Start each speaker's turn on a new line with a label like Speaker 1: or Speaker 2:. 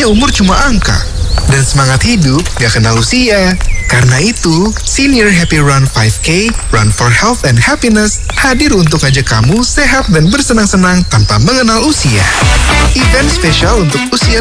Speaker 1: Katanya umur cuma angka. Dan semangat hidup gak kenal usia. Karena itu, Senior Happy Run 5K, Run for Health and Happiness, hadir untuk ajak kamu sehat dan bersenang-senang tanpa mengenal usia. Event spesial untuk usia